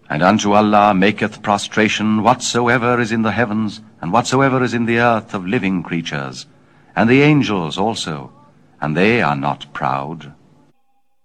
And unto Allah maketh prostration whatsoever is in the heavens, and whatsoever is in the earth of living creatures, and the angels also, and they are not proud.